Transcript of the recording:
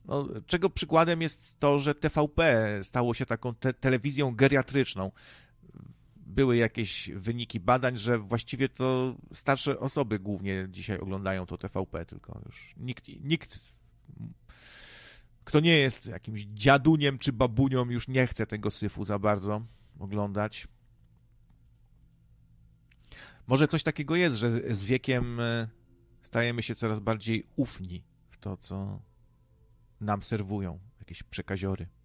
No, czego przykładem jest to, że TVP stało się taką telewizją geriatryczną. Były jakieś wyniki badań, że właściwie to starsze osoby głównie dzisiaj oglądają to TVP, tylko już nikt, kto nie jest jakimś dziaduniem czy babunią, już nie chce tego syfu za bardzo oglądać. Może coś takiego jest, że z wiekiem stajemy się coraz bardziej ufni w to, co nam serwują, jakieś przekaziory.